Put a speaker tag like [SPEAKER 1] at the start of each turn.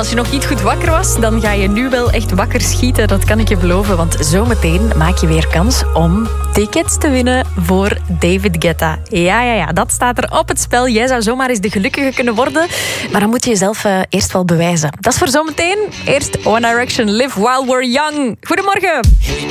[SPEAKER 1] als je nog niet goed wakker was, dan ga je nu wel echt wakker schieten. Dat kan ik je beloven, want zometeen maak je weer kans om tickets te winnen voor David Guetta. Ja, dat staat er op het spel. Jij zou zomaar eens de gelukkige kunnen worden, maar dan moet je jezelf eerst wel bewijzen. Dat is voor zometeen. Eerst One Direction, Live While We're Young. Goedemorgen.